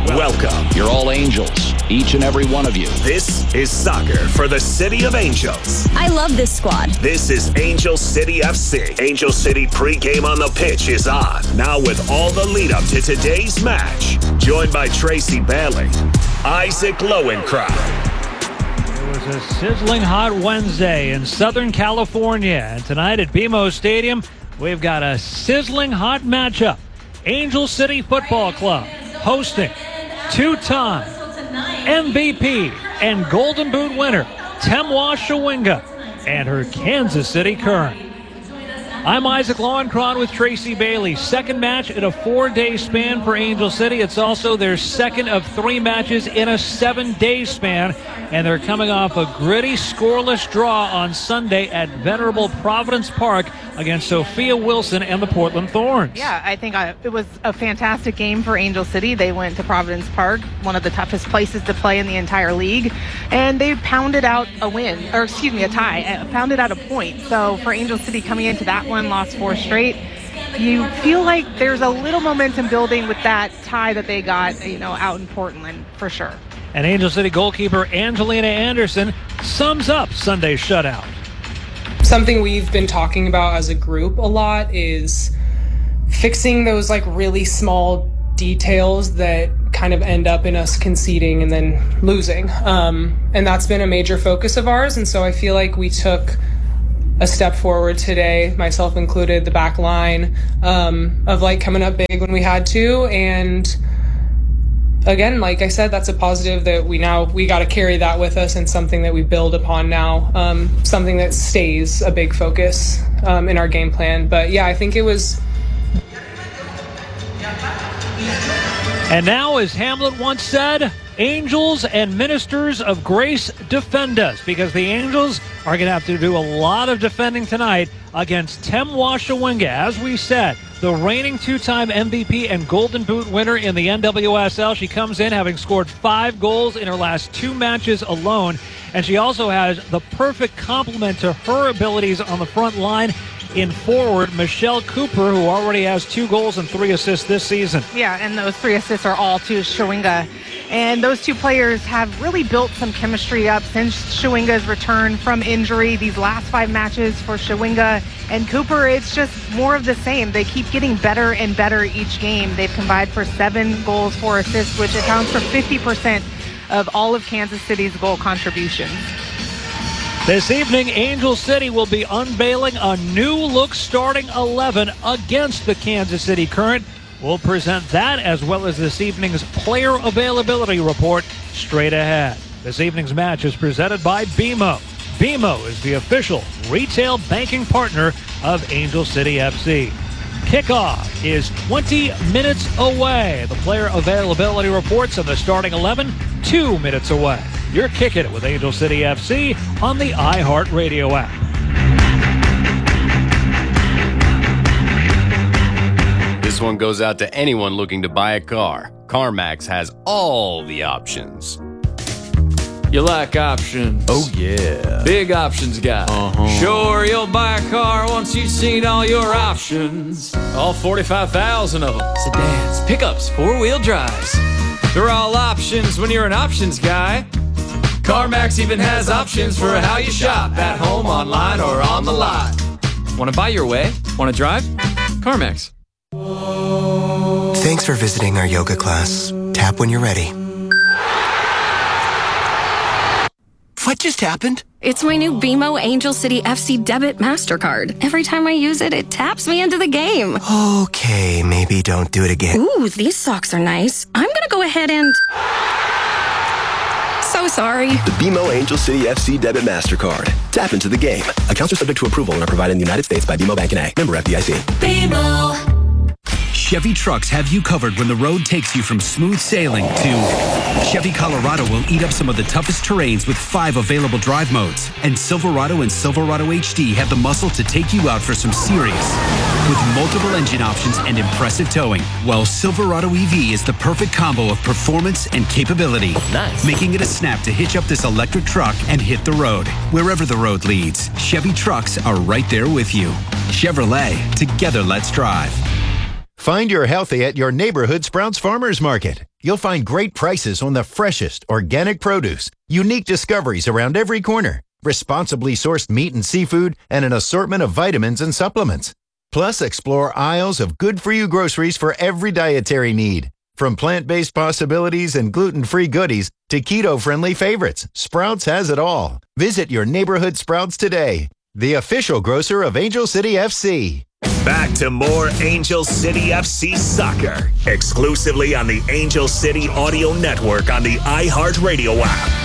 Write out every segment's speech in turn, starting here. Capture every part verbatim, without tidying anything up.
Welcome. You're all Angels, each and every one of you. This is soccer for the City of Angels. I love this squad. This is Angel City F C. Angel City pregame on the pitch is on. Now with all the lead up to today's match. Joined by Tracy Bailey, Isaac Lowenkron. It was a sizzling hot Wednesday in Southern California. And tonight at B M O Stadium, we've got a sizzling hot matchup. Angel City Football Club hosting two-time M V P and Golden Boot winner Temwa Chawinga and her Kansas City Current. I'm Isaac Lowenkron with Tracy Bailey. Second match in a four-day span for Angel City. It's also their second of three matches in a seven-day span. And they're coming off a gritty, scoreless draw on Sunday at Venerable Providence Park against Sophia Wilson and the Portland Thorns. Yeah, I think I, it was a fantastic game for Angel City. They went to Providence Park, one of the toughest places to play in the entire league, and they pounded out a win, or excuse me, a tie, uh, pounded out a point. So for Angel City coming into that one, lost four straight, you feel like there's a little momentum building with that tie that they got, you know, out in Portland for sure. And Angel City goalkeeper Angelina Anderson sums up Sunday's shutout. Something we've been talking about as a group a lot is fixing those like really small details that kind of end up in us conceding and then losing. Um, and that's been a major focus of ours. And so I feel like we took a step forward today, myself included, the back line, um, of like coming up big when we had to. And again, like I said, that's a positive that we now, we got to carry that with us and something that we build upon now, um, something that stays a big focus um, in our game plan. But yeah, I think it was. And now, as Hamlet once said, angels and ministers of grace defend us, because the Angels are going to have to do a lot of defending tonight against Temwa Chawinga. As we said, the reigning two-time M V P and Golden Boot winner in the N W S L. She comes in having scored five goals in her last two matches alone, and she also has the perfect complement to her abilities on the front line in forward, Michelle Cooper, who already has two goals and three assists this season. Yeah, and those three assists are all to Chawinga. And those two players have really built some chemistry up since Chawinga's return from injury. These last five matches for Chawinga and Cooper, it's just more of the same. They keep getting better and better each game. They've combined for seven goals, four assists, which accounts for fifty percent of all of Kansas City's goal contributions. This evening, Angel City will be unveiling a new look starting eleven against the Kansas City Current. We'll present that as well as this evening's player availability report straight ahead. This evening's match is presented by B M O. B M O is the official retail banking partner of Angel City F C. Kickoff is twenty minutes away. The player availability reports on the starting eleven, two minutes away. You're kicking it with Angel City F C on the iHeartRadio app. This one goes out to anyone looking to buy a car. CarMax has all the options. You like options? Oh, yeah. Big options guy. Uh-huh. Sure, you'll buy a car once you've seen all your options. All forty-five thousand of them. Sedans, pickups, four-wheel drives. They're all options when you're an options guy. CarMax even has options for how you shop, at home, online, or on the lot. Want to buy your way? Want to drive? CarMax. Thanks for visiting our yoga class. Tap when you're ready. What just happened? It's my new B M O Angel City F C debit MasterCard. Every time I use it, it taps me into the game. Okay, maybe don't do it again. Ooh, these socks are nice. I'm gonna go ahead and... So sorry. The B M O Angel City F C debit MasterCard. Tap into the game. Accounts are subject to approval and are provided in the United States by B M O Bank N A. Member F D I C. B M O. Chevy trucks have you covered when the road takes you from smooth sailing to Chevy Colorado will eat up some of the toughest terrains with five available drive modes. And Silverado and Silverado H D have the muscle to take you out for some serious with multiple engine options and impressive towing. Well, Silverado E V is the perfect combo of performance and capability. Nice. Making it a snap to hitch up this electric truck and hit the road. Wherever the road leads, Chevy trucks are right there with you. Chevrolet, together let's drive. Find your healthy at your neighborhood Sprouts Farmers Market. you'll find great prices on the freshest organic produce, unique discoveries around every corner, responsibly sourced meat and seafood, and an assortment of vitamins and supplements. Plus, explore aisles of good-for-you groceries for every dietary need. From plant-based possibilities and gluten-free goodies to keto-friendly favorites, Sprouts has it all. Visit your neighborhood Sprouts today, the official grocer of Angel City F C. Back to more Angel City F C soccer, exclusively on the Angel City Audio Network on the iHeartRadio app.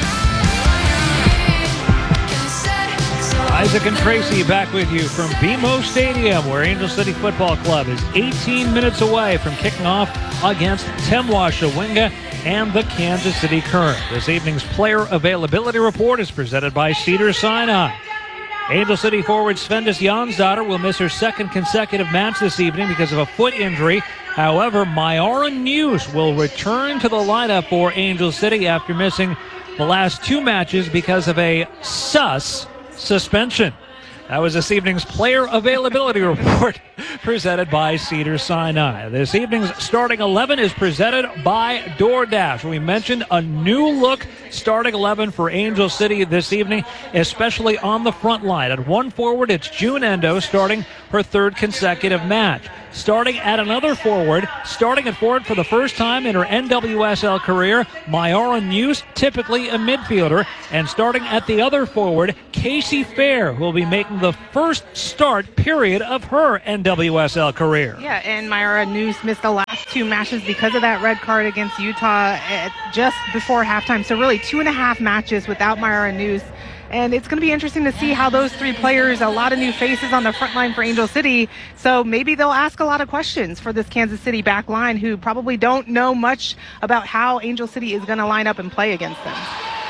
Isaac and Tracy back with you from B M O Stadium, where Angel City Football Club is eighteen minutes away from kicking off against Temwa Shawinga and the Kansas City Current. This evening's player availability report is presented by Cedars-Sinai. Angel City forward Svendis Jonsdottir will miss her second consecutive match this evening because of a foot injury. However, Myara News will return to the lineup for Angel City after missing the last two matches because of a sus suspension. That was this evening's player availability report presented by Cedars-Sinai. This evening's starting eleven is presented by DoorDash. We mentioned a new look starting eleven for Angel City this evening, especially on the front line. At one forward, it's June Endo starting her third consecutive match. Starting at another forward, starting at forward for the first time in her N W S L career, Myara News, typically a midfielder. And starting at the other forward, Casey Fair, who will be making the first start period of her N W S L career. Yeah, and Myara News missed the last two matches because of that red card against Utah at just before halftime. So really two and a half matches without Myara News. And it's going to be interesting to see how those three players, a lot of new faces on the front line for Angel City. So maybe they'll ask a lot of questions for this Kansas City back line, who probably don't know much about how Angel City is going to line up and play against them.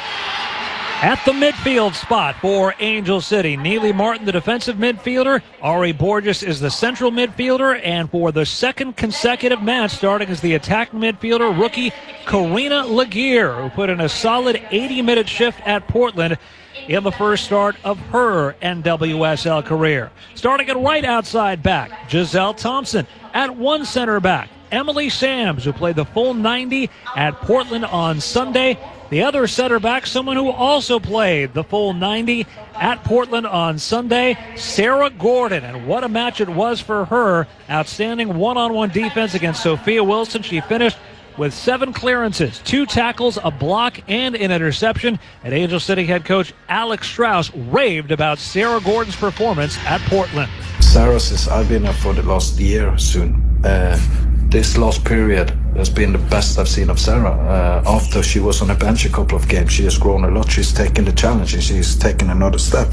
At the midfield spot for Angel City, Neely Martin, the defensive midfielder. Ari Borges is the central midfielder. And for the second consecutive match, starting as the attacking midfielder, rookie Karina Laguerre, who put in a solid eighty-minute shift at Portland in the first start of her N W S L career. Starting at right outside back, Giselle Thompson. At one center back, Emily Sams, who played the full ninety at Portland on Sunday. The other center back, someone who also played the full ninety at Portland on Sunday, Sarah Gordon. And what a match it was for her. Outstanding one-on-one defense against Sophia Wilson. She finished with seven clearances, two tackles, a block, and an interception. And Angel City head coach Alex Strauss raved about Sarah Gordon's performance at Portland. Sarah says, I've been here for the last year soon. Uh, this last period has been the best I've seen of Sarah. Uh, after she was on the bench a couple of games, she has grown a lot. She's taken the challenge and she's taken another step.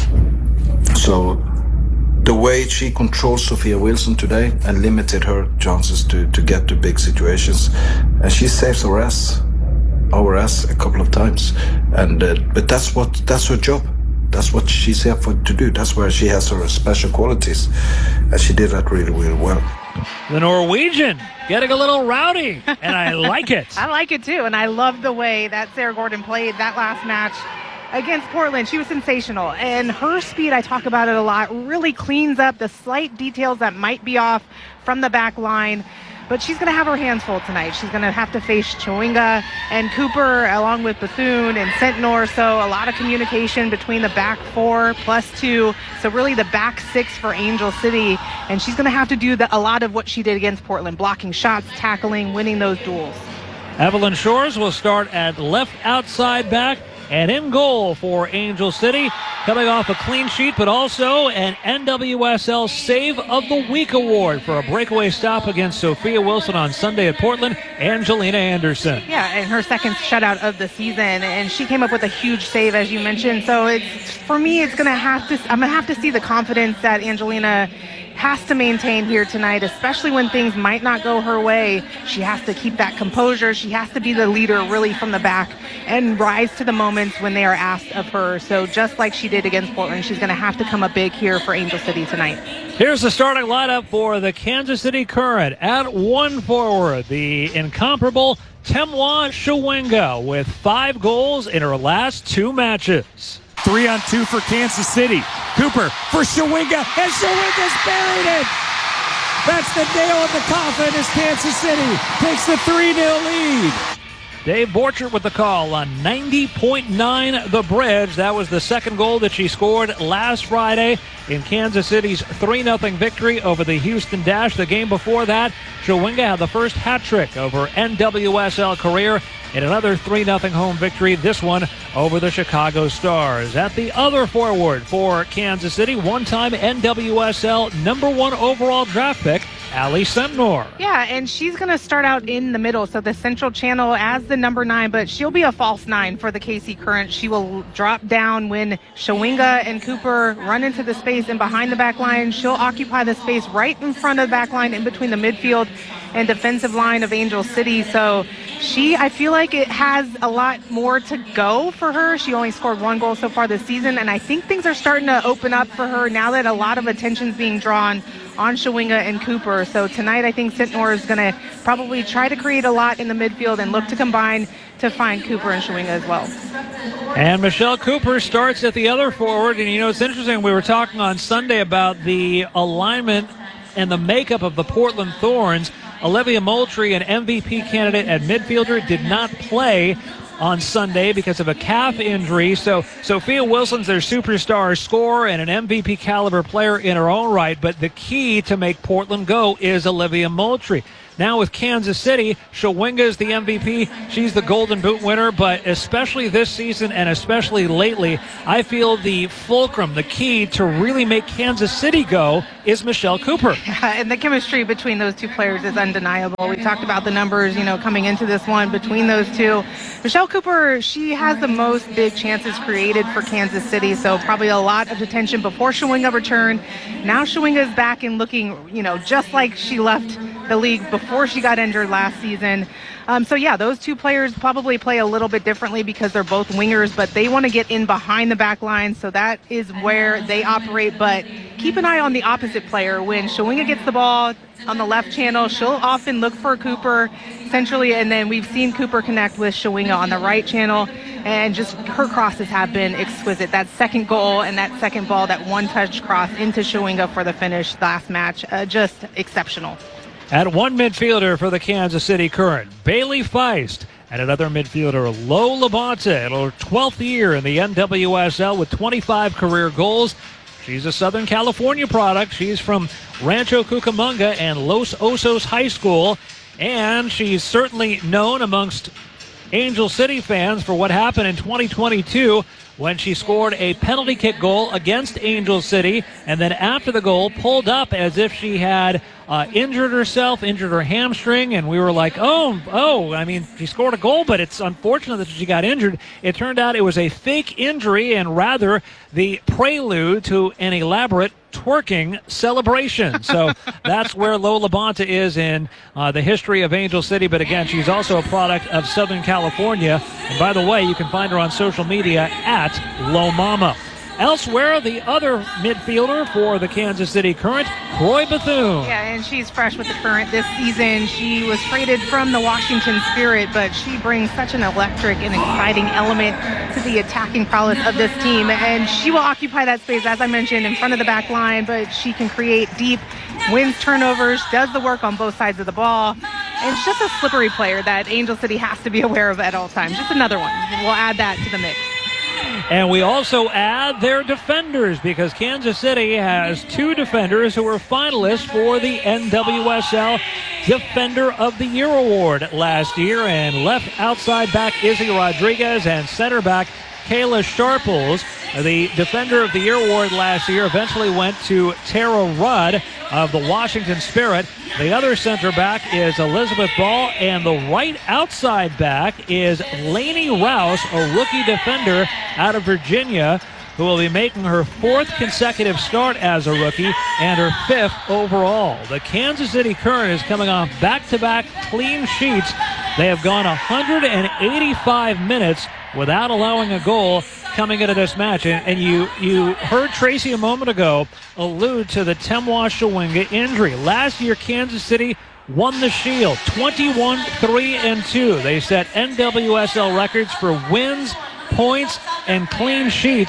So the way she controlled Sophia Wilson today and limited her chances to, to get to big situations, and she saves our ass, our ass a couple of times. And uh, but that's what that's her job. That's what she's here for to do. That's where she has her special qualities, and she did that really, really well. The Norwegian getting a little rowdy, and I like it. I like it too, and I love the way that Sarah Gordon played that last match against Portland. She was sensational, and her speed, I talk about it a lot, really cleans up the slight details that might be off from the back line. But she's going to have her hands full tonight. She's going to have to face Chewinga and Cooper along with Bethune and Centnor. So a lot of communication between the back four plus two. So really the back six for Angel City. And she's going to have to do the, a lot of what she did against Portland, blocking shots, tackling, winning those duels. Evelyn Shores will start at left outside back. And in goal for Angel City, coming off a clean sheet, but also an N W S L Save of the Week award for a breakaway stop against Sophia Wilson on Sunday at Portland, Angelina Anderson. Yeah, and her second shutout of the season, and she came up with a huge save, as you mentioned. So it's for me, it's gonna have to. I'm gonna have to see the confidence that Angelina has to maintain here tonight, especially when things might not go her way. She has to keep that composure. She has to be the leader really from the back and rise to the moments when they are asked of her. So just like she did against Portland, she's going to have to come up big here for Angel City tonight. Here's the starting lineup for the Kansas City Current. At one forward, the incomparable Temwa Shawinga with five goals in her last two matches. Three on two for Kansas City. Cooper for Shawinga, and Shawinga's buried it! That's the nail in the coffin as Kansas City takes the three nil lead. Dave Borchert with the call on ninety point nine The Bridge. That was the second goal that she scored last Friday in Kansas City's three nothing victory over the Houston Dash. The game before that, Shawinga had the first hat trick over N W S L career in another three nothing home victory, this one over the Chicago Stars. At the other forward for Kansas City, one-time N W S L number one overall draft pick, Allie Sentnor. Yeah, and she's going to start out in the middle, so the central channel as the number nine, but she'll be a false nine for the K C Current. She will drop down when Shawinga and Cooper run into the space and behind the back line. She'll occupy the space right in front of the back line in between the midfield and defensive line of Angel City. So she, I feel like it has a lot more to go for her. She only scored one goal so far this season, and I think things are starting to open up for her now that a lot of attention's being drawn on Shawinga and Cooper. So tonight I think Sentnor is going to probably try to create a lot in the midfield and look to combine to find Cooper and Shawinga as well. And Michelle Cooper starts at the other forward. And, you know, it's interesting. We were talking on Sunday about the alignment and the makeup of the Portland Thorns. Olivia Moultrie, an M V P candidate at midfielder, did not play on Sunday because of a calf injury. So Sophia Wilson's their superstar scorer and an M V P caliber player in her own right. But the key to make Portland go is Olivia Moultrie. Now with Kansas City, Shawinga is the M V P. She's the Golden Boot winner, but especially this season and especially lately, I feel the fulcrum, the key to really make Kansas City go is Michelle Cooper. Yeah, and the chemistry between those two players is undeniable. We talked about the numbers, you know, coming into this one between those two. Michelle Cooper, she has the most big chances created for Kansas City, so probably a lot of attention before Shawinga returned. Now Shawinga is back and looking, you know, just like she left the league before she got injured last season. Um, so, yeah, those two players probably play a little bit differently because they're both wingers, but they want to get in behind the back line, so that is where they operate. But keep an eye on the opposite player. When Shawinga gets the ball on the left channel, she'll often look for Cooper centrally, and then we've seen Cooper connect with Shawinga on the right channel, and just her crosses have been exquisite. That second goal and that second ball, that one-touch cross into Shawinga for the finish last match, uh, just exceptional. At one midfielder for the Kansas City Current, Bailey Feist. And another midfielder, Lo Labonte, in her twelfth year in the N W S L with twenty-five career goals. She's a Southern California product. She's from Rancho Cucamonga and Los Osos High School. And she's certainly known amongst Angel City fans for what happened in twenty twenty-two when she scored a penalty kick goal against Angel City, and then after the goal pulled up as if she had uh, injured herself, injured her hamstring, and we were like, oh, oh, I mean, she scored a goal, but it's unfortunate that she got injured. It turned out it was a fake injury and rather the prelude to an elaborate twerking celebration. So that's where Lo Labonte is in uh, the history of Angel City. But again, she's also a product of Southern California. And by the way, you can find her on social media at Lo Mama. Elsewhere, the other midfielder for the Kansas City Current, Kroy Bethune. Yeah, and she's fresh with the Current this season. She was traded from the Washington Spirit, but she brings such an electric and exciting element to the attacking prowess of this team. And she will occupy that space, as I mentioned, in front of the back line, but she can create deep, wins turnovers, does the work on both sides of the ball. And it's just a slippery player that Angel City has to be aware of at all times. Just another one. We'll add that to the mix. And we also add their defenders because Kansas City has two defenders who were finalists for the N W S L Defender of the Year award last year. And left outside back Izzy Rodriguez and center back Kayla Sharples. The Defender of the Year award last year eventually went to Tara Rudd of the Washington Spirit. The other center back is Elizabeth Ball, and the right outside back is Lainey Rouse, a rookie defender out of Virginia, who will be making her fourth consecutive start as a rookie and her fifth overall. The Kansas City Current is coming off back-to-back clean sheets. They have gone one hundred eighty-five minutes without allowing a goal coming into this match. And, and you you heard Tracy a moment ago allude to the Temwa Shawinga injury. Last year, Kansas City won the Shield, twenty-one three and two. They set N W S L records for wins, points, and clean sheets.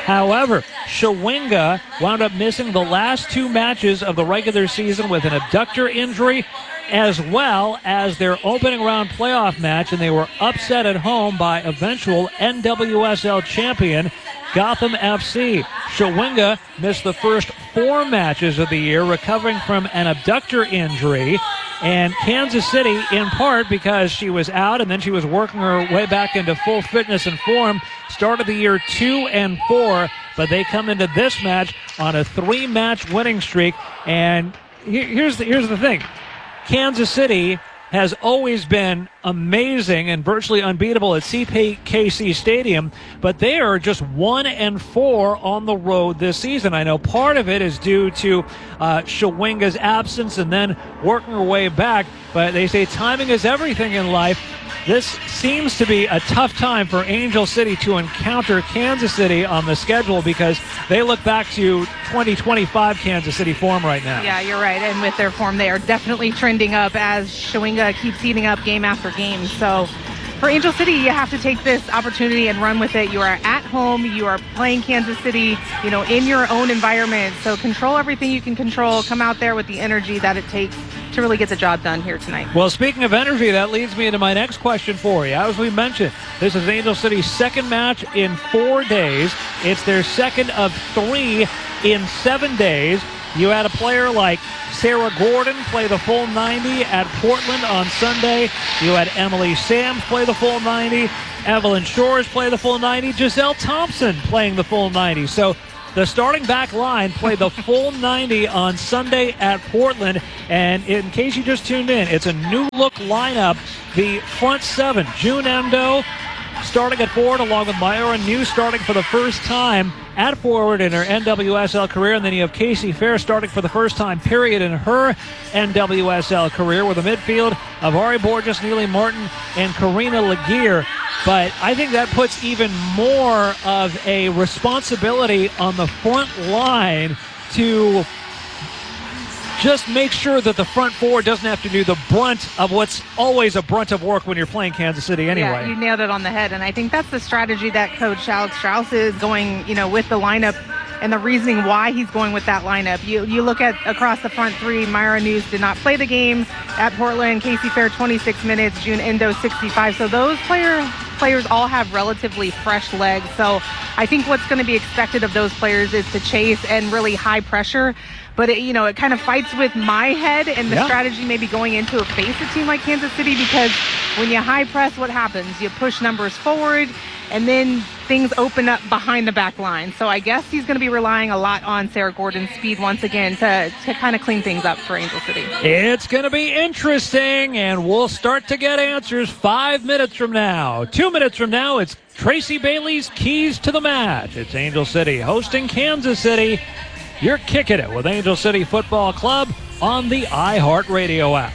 However, Shawinga wound up missing the last two matches of the regular season with an abductor injury, as well as their opening round playoff match, and they were upset at home by eventual N W S L champion Gotham F C. Shawinga missed the first four matches of the year, recovering from an abductor injury. And Kansas City, in part because she was out and then she was working her way back into full fitness and form, started the year two and four, but they come into this match on a three-match winning streak. And here's the, here's the thing. Kansas City has always been amazing and virtually unbeatable at C P K C Stadium, but they are just one and four on the road this season. I know part of it is due to uh, Shawinga's absence and then working her way back, but they say timing is everything in life. This seems to be a tough time for Angel City to encounter Kansas City on the schedule because they look back to twenty twenty-five Kansas City form right now. Yeah, you're right. And with their form, they are definitely trending up as Shawinga keeps heating up game after game. So for Angel City, you have to take this opportunity and run with it. You are at home. You are playing Kansas City, you know, in your own environment. So control everything you can control. Come out there with the energy that it takes to really get the job done here tonight. Well, speaking of energy, that leads me into my next question for you. As we mentioned, this is Angel City's second match in four days. It's their second of three in seven days. You had a player like Sarah Gordon play the full ninety at Portland on Sunday. You had Emily Sams play the full ninety. Evelyn Shores play the full ninety. Giselle Thompson playing the full ninety. So the starting back line played the full ninety on Sunday at Portland. And in case you just tuned in, it's a new look lineup. The front seven, June Endo starting at forward, along with Myra New starting for the first time at forward in her N W S L career. And then you have Casey Fair starting for the first time, period, in her N W S L career, with a midfield of Ari Borges, Neely Martin, and Karina Laguerre. But I think that puts even more of a responsibility on the front line to just make sure that the front four doesn't have to do the brunt of what's always a brunt of work when you're playing Kansas City anyway. Yeah, you nailed it on the head. And I think that's the strategy that Coach Alex Strauss is going, you know, with the lineup and the reasoning why he's going with that lineup. You you look at across the front three, Myra News did not play the game at Portland. Casey Fair, twenty-six minutes. June Endo, sixty-five. So those player, players all have relatively fresh legs. So I think what's going to be expected of those players is to chase and really high pressure. But, it, you know, it kind of fights with my head and the yeah. strategy maybe going into a face a team like Kansas City, because when you high press, what happens? You push numbers forward, and then things open up behind the back line. So I guess he's going to be relying a lot on Sarah Gordon's speed once again to, to kind of clean things up for Angel City. It's going to be interesting, and we'll start to get answers five minutes from now. Two minutes from now, it's Tracy Bailey's Keys to the Match. It's Angel City hosting Kansas City. You're kicking it with Angel City Football Club on the iHeartRadio app.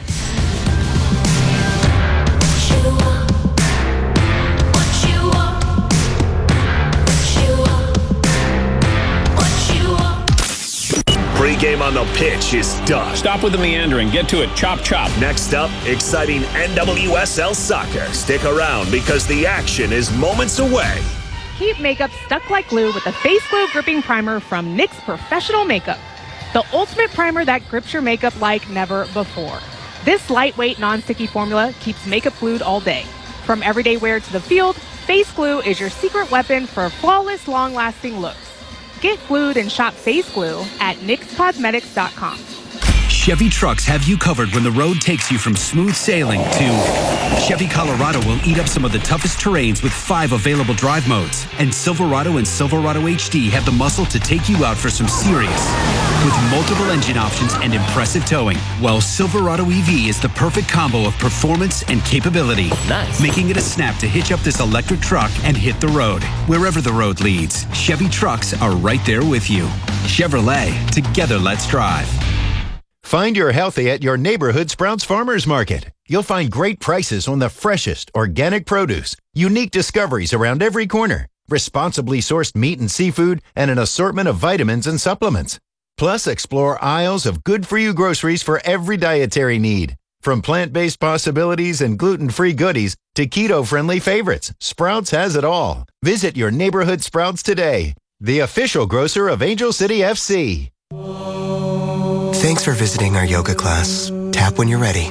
Pre-game on the pitch is done. Stop with the meandering. Get to it. Chop, chop. Next up, exciting N W S L soccer. Stick around because the action is moments away. Keep makeup stuck like glue with the Face Glue Gripping Primer from N Y X Professional Makeup. The ultimate primer that grips your makeup like never before. This lightweight, non-sticky formula keeps makeup glued all day. From everyday wear to the field, Face Glue is your secret weapon for flawless, long-lasting looks. Get glued and shop Face Glue at N Y X Cosmetics dot com. Chevy trucks have you covered when the road takes you from smooth sailing to Chevy Colorado will eat up some of the toughest terrains with five available drive modes. And Silverado and Silverado H D have the muscle to take you out for some serious. With multiple engine options and impressive towing, well, Silverado E V is the perfect combo of performance and capability. Nice. Making it a snap to hitch up this electric truck and hit the road. Wherever the road leads, Chevy trucks are right there with you. Chevrolet, together let's drive. Find your healthy at your neighborhood Sprouts Farmers Market. You'll find great prices on the freshest organic produce, unique discoveries around every corner, responsibly sourced meat and seafood, and an assortment of vitamins and supplements. Plus, explore aisles of good-for-you groceries for every dietary need. From plant-based possibilities and gluten-free goodies to keto-friendly favorites, Sprouts has it all. Visit your neighborhood Sprouts today. the official grocer of Angel City F C. Thanks for visiting our yoga class. Tap when you're ready.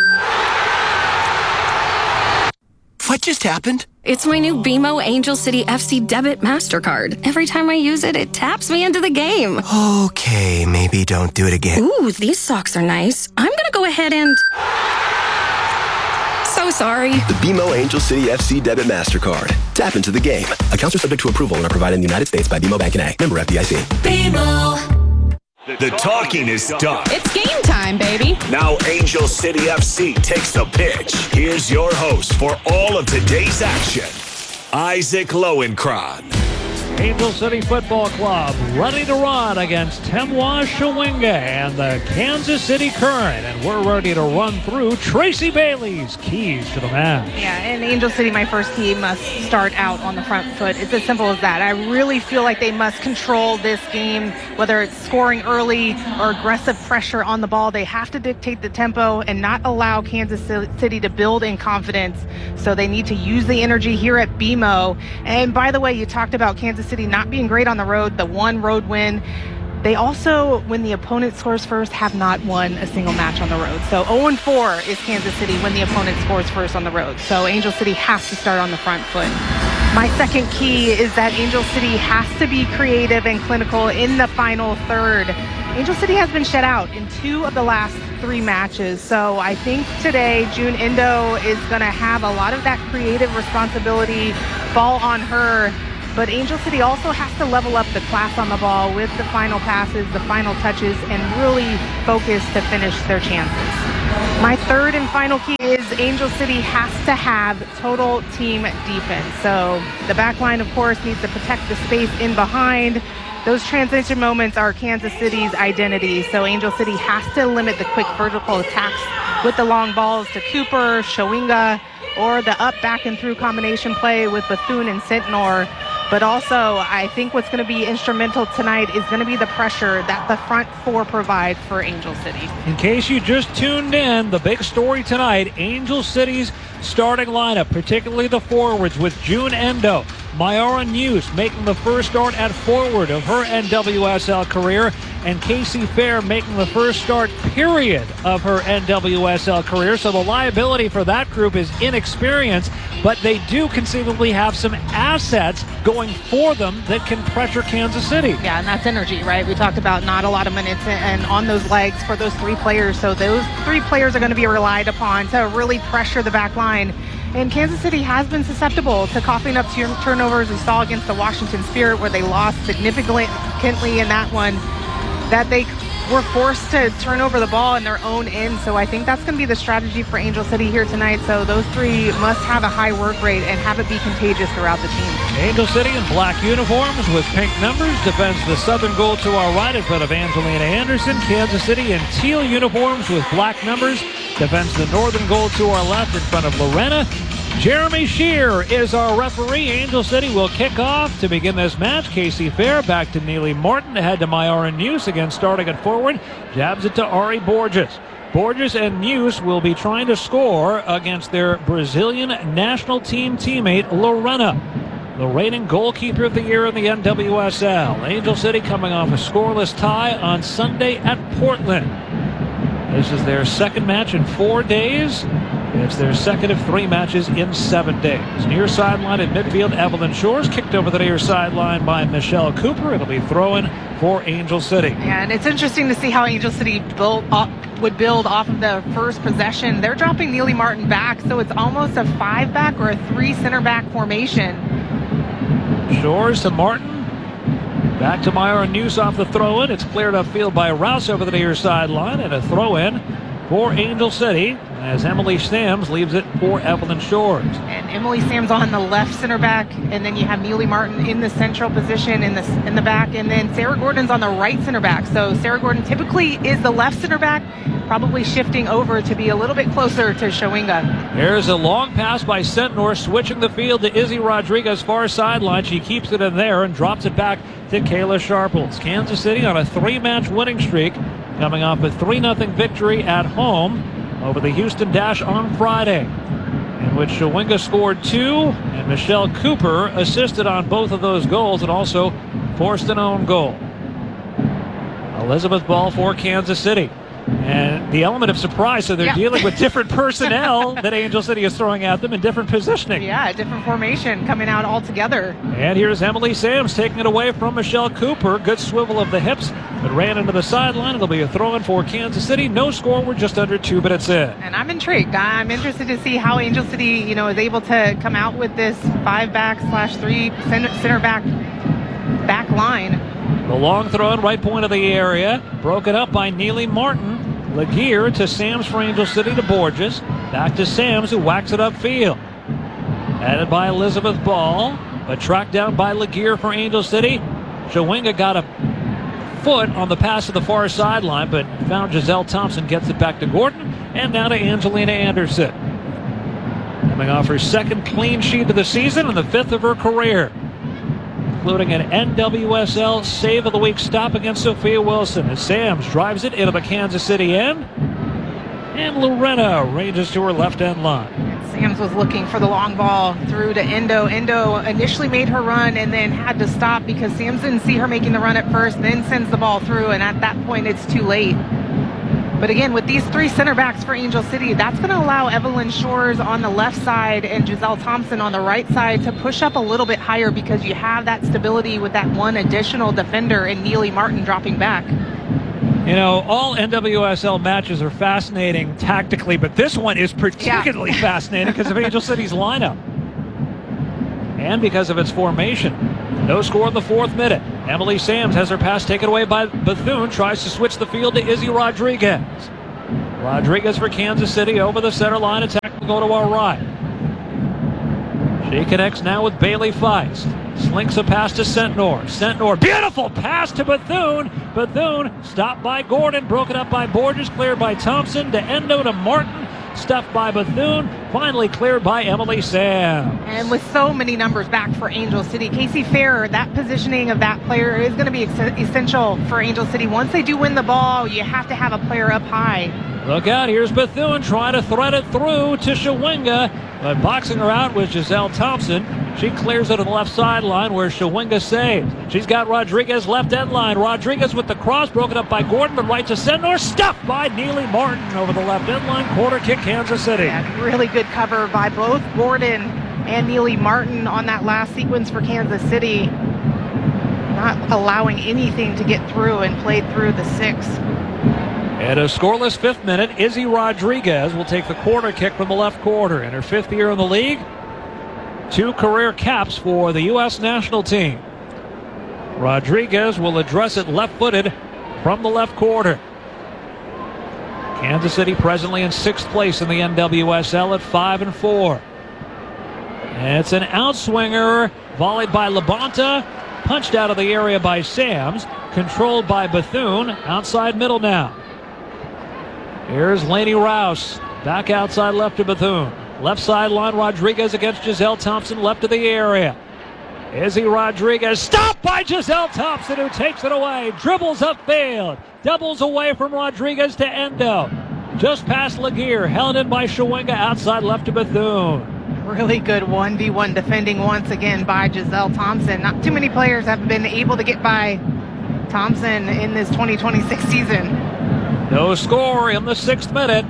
What just happened? It's my new B M O Angel City F C debit MasterCard. Every time I use it, it taps me into the game. Okay, maybe don't do it again. Ooh, these socks are nice. I'm gonna go ahead and... So sorry. The B M O Angel City F C Debit MasterCard. Tap into the game. Accounts are subject to approval and are provided in the United States by B M O Bank and A. Member F D I C. B M O. The talking is done. It's game time, baby. Now Angel City F C takes the pitch. Here's your host for all of today's action, Isaac Lowenkron. Angel City Football Club ready to run against Temwa Shawinga and the Kansas City Current. And we're ready to run through Tracy Bailey's keys to the match. Yeah, and Angel City, my first key, must start out on the front foot. It's as simple as that. I really feel like they must control this game, whether it's scoring early or aggressive pressure on the ball. They have to dictate the tempo and not allow Kansas City to build in confidence. So they need to use the energy here at B M O. And by the way, you talked about Kansas City not being great on the road, the one road win. They also, when the opponent scores first, have not won a single match on the road. So oh and four is Kansas City when the opponent scores first on the road. So Angel City has to start on the front foot. My second key is that Angel City has to be creative and clinical in the final third. Angel City has been shut out in two of the last three matches. So I think today June Indo is going to have a lot of that creative responsibility fall on her. But Angel City also has to level up the class on the ball with the final passes, the final touches, and really focus to finish their chances. My third and final key is Angel City has to have total team defense. So the back line, of course, needs to protect the space in behind. Those transition moments are Kansas City's identity. So Angel City has to limit the quick vertical attacks with the long balls to Cooper, Shawinga, or the up, back, and through combination play with Bethune and Sentnor. But also, I think what's going to be instrumental tonight is going to be the pressure that the front four provide for Angel City. In case you just tuned in, the big story tonight, Angel City's starting lineup, particularly the forwards with June Endo, Myara News making the first start at forward of her N W S L career, and Casey Fair making the first start, period, of her N W S L career. So the liability for that group is inexperience, but they do conceivably have some assets going for them that can pressure Kansas City. Yeah, and that's energy, right? We talked about not a lot of minutes and on those legs for those three players. So those three players are going to be relied upon to really pressure the back line. And Kansas City has been susceptible to coughing up turnovers. We saw against the Washington Spirit where they lost significantly in that one, that they were forced to turn over the ball in their own end. So I think that's going to be the strategy for Angel City here tonight. So those three must have a high work rate and have it be contagious throughout the team. Angel City in black uniforms with pink numbers defends the southern goal to our right in front of Angelina Anderson. Kansas City in teal uniforms with black numbers defends the northern goal to our left in front of Lorena. Jeremy Shear is our referee. Angel City will kick off to begin this match. Casey Fair back to Neely Martin, ahead to Myara News, again starting at forward. Jabs it to Ari Borges. Borges and Muse will be trying to score against their Brazilian national team teammate Lorena, the reigning goalkeeper of the year in the N W S L. Angel City coming off a scoreless tie on Sunday at Portland. This is their second match in four days. It's their second of three matches in seven days. Near sideline at midfield, Evelyn Shores kicked over the near sideline by Michelle Cooper. It'll be throw-in for Angel City. Yeah, and it's interesting to see how Angel City built up, would build off of the first possession. They're dropping Neely Martin back, so it's almost a five-back or a three center-back formation. Shores to Martin. Back to Myra News off the throw-in. It's cleared upfield by Rouse over the near sideline, and a throw-in for Angel City as Emily Sams leaves it for Evelyn Shores. And Emily Sams on the left center back, and then you have Neely Martin in the central position in the in the back, and then Sarah Gordon's on the right center back. So Sarah Gordon typically is the left center back, probably shifting over to be a little bit closer to Shawinga. Here's a long pass by Sentnor, switching the field to Izzy Rodriguez, far sideline. She keeps it in there and drops it back to Kayla Sharples. Kansas City on a three-match winning streak, coming off a three nothing victory at home over the Houston Dash on Friday, in which Shawinga scored two, and Michelle Cooper assisted on both of those goals, and also forced an own goal. Elizabeth Ball for Kansas City. And the element of surprise, so they're yeah. dealing with different personnel that Angel City is throwing at them in different positioning. Yeah, different formation coming out all together. And here's Emily Sams taking it away from Michelle Cooper. Good swivel of the hips, but ran into the sideline. It'll be a throw-in for Kansas City. No score. We're just under two minutes in. And I'm intrigued. I'm interested to see how Angel City, you know, is able to come out with this five-back slash three center back back line. The long throw in right point of the area. Broken up by Neely Martin. Laguerre to Sams for Angel City to Borges. Back to Sams, who whacks it upfield. Added by Elizabeth Ball, but tracked down by Laguerre for Angel City. Shawinga got a foot on the pass to the far sideline, but found Giselle Thompson, gets it back to Gordon, and now to Angelina Anderson. Coming off her second clean sheet of the season and the fifth of her career, including an N W S L Save of the Week stop against Sophia Wilson as Sams drives it into the Kansas City end. And Lorena ranges to her left end line. Sams was looking for the long ball through to Endo. Endo initially made her run and then had to stop because Sams didn't see her making the run at first, then sends the ball through, and at that point it's too late. But again, with these three center backs for Angel City, that's going to allow Evelyn Shores on the left side and Giselle Thompson on the right side to push up a little bit higher because you have that stability with that one additional defender and Neely Martin dropping back. You know, all N W S L matches are fascinating tactically, but this one is particularly yeah. fascinating because of Angel City's lineup and because of its formation. No score in the fourth minute. Emily Sams has her pass taken away by Bethune, tries to switch the field to Izzy Rodriguez. Rodriguez for Kansas City over the center line, attack will go to our right. She connects now with Bailey Feist. Slinks a pass to Sentnor. Sentnor, beautiful pass to Bethune. Bethune stopped by Gordon, broken up by Borges, cleared by Thompson, to Endo to Martin. Stuffed by Bethune, finally cleared by Emily Sams. And with so many numbers back for Angel City, Casey Farrer, that positioning of that player is going to be ex- essential for Angel City. Once they do win the ball, you have to have a player up high. Look out, here's Bethune trying to thread it through to Shawinga, but boxing her out with Giselle Thompson. She clears it to the left sideline where Shawinga saves. She's got Rodriguez left end line. Rodriguez with the cross, broken up by Gordon, but right to Sentnor, stuffed by Neely Martin over the left end line. Quarter kick, Kansas City. Yeah, really good cover by both Gordon and Neely Martin on that last sequence for Kansas City. Not allowing anything to get through and played through the six. At a scoreless fifth minute, Izzy Rodriguez will take the quarter kick from the left quarter. In her fifth year in the league, two career caps for the U S national team. Rodriguez will address it left-footed from the left quarter. Kansas City presently in sixth place in the N W S L at five and four. And it's an outswinger volleyed by Labonta, punched out of the area by Sams, controlled by Bethune, outside middle now. Here's Lainey Rouse, back outside left to Bethune. Left sideline, Rodriguez against Giselle Thompson, left of the area. Izzy Rodriguez, stopped by Giselle Thompson, who takes it away. Dribbles upfield, doubles away from Rodriguez to Endo. Just past Laguerre, held in by Shawinga, outside left to Bethune. Really good one v one defending once again by Giselle Thompson. Not too many players have been able to get by Thompson in this twenty twenty-six season. No score in the sixth minute.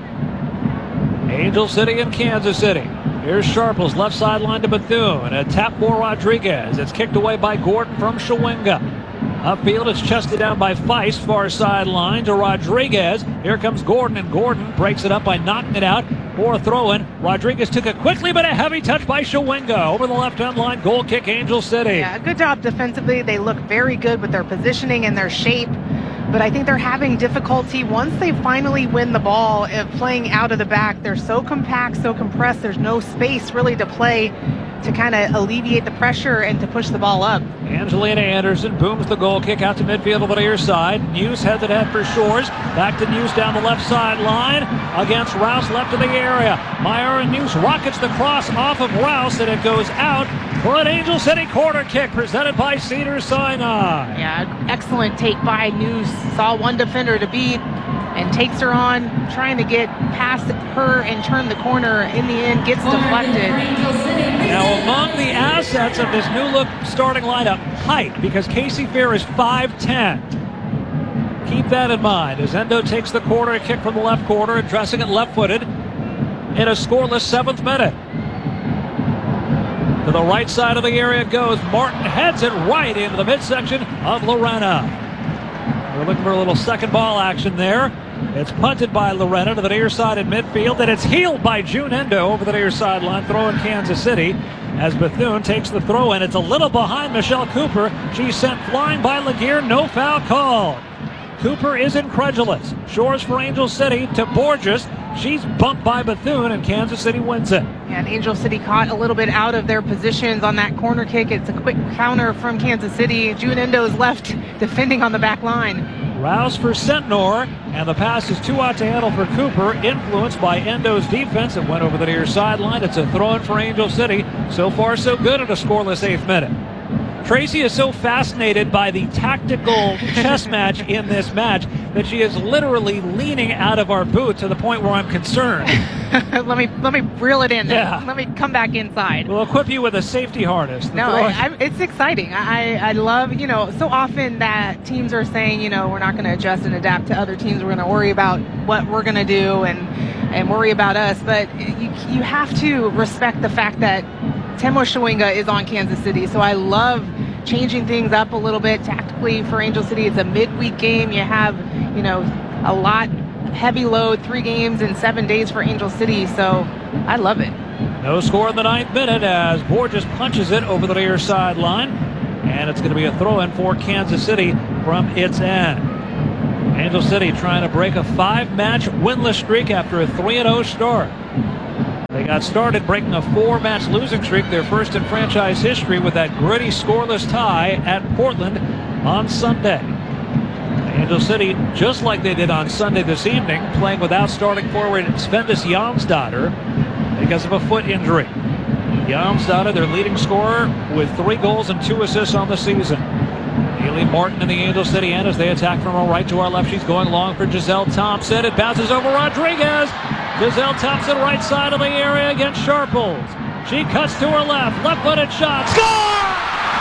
Angel City and Kansas City. Here's Sharples, left sideline to Bethune. A tap for Rodriguez. It's kicked away by Gordon from Shawinga. Upfield, it's chested down by Feist, far sideline to Rodriguez. Here comes Gordon, and Gordon breaks it up by knocking it out for a throw-in. Rodriguez took it quickly, but a heavy touch by Shawinga over the left-hand line. Goal kick, Angel City. Yeah, good job defensively. They look very good with their positioning and their shape. But I think they're having difficulty once they finally win the ball of playing out of the back. They're so compact, so compressed. There's no space really to play to kind of alleviate the pressure and to push the ball up. Angelina Anderson booms the goal kick out to midfield over the near side. News heads it ahead for Shores. Back to News down the left sideline against Rouse left of the area. Myra News rockets the cross off of Rouse, and it goes out for an Angel City corner kick presented by Cedars-Sinai. Yeah, excellent take by News. Saw one defender to beat and takes her on, trying to get past her and turn the corner. In the end, gets deflected. Now, among the sets of this new look starting lineup. Height, because Casey Fair is five ten. Keep that in mind as Endo takes the corner kick from the left corner, addressing it left-footed in a scoreless seventh minute. To the right side of the area goes. Martin heads it right into the midsection of Lorena. We're looking for a little second ball action there. It's punted by Lorena to the near side in midfield, and it's healed by June Endo over the near sideline, throwing Kansas City as Bethune takes the throw in. It's a little behind Michelle Cooper. She's sent flying by Laguerre. No foul called. Cooper is incredulous. Shores for Angel City to Borges. She's bumped by Bethune, and Kansas City wins it. And Angel City caught a little bit out of their positions on that corner kick. It's a quick counter from Kansas City. June Endo is left defending on the back line. Rouse for Sentnor, and the pass is too out to handle for Cooper, influenced by Endo's defense. It went over the near sideline. It's a throw-in for Angel City. So far, so good at a scoreless eighth minute. Tracy is so fascinated by the tactical chess match in this match that she is literally leaning out of our booth to the point where I'm concerned. let me let me reel it in. Yeah. Let me come back inside. We'll equip you with a safety harness. No, I, I, it's exciting. I, I love, you know, so often that teams are saying, you know, we're not going to adjust and adapt to other teams. We're going to worry about what we're going to do and and worry about us. But you you have to respect the fact that Temo Shawinga is on Kansas City, so I love changing things up a little bit tactically for Angel City. It's a midweek game. You have, you know, a lot heavy load, three games in seven days for Angel City, so I love it. No score in the ninth minute as Borges punches it over the near sideline, and it's going to be a throw-in for Kansas City from its end. Angel City trying to break a five-match winless streak after a three and oh start. They got started breaking a four-match losing streak, their first in franchise history, with that gritty scoreless tie at Portland on Sunday. Angel City, just like they did on Sunday this evening, playing without starting forward Svendis Jonsdottir because of a foot injury. Jonsdottir, their leading scorer, with three goals and two assists on the season. Haley Martin in the Angel City end as they attack from our right to our left. She's going long for Giselle Thompson. It bounces over Rodriguez. Giselle Thompson right side of the area against Sharples. She cuts to her left. Left-footed shot. Score!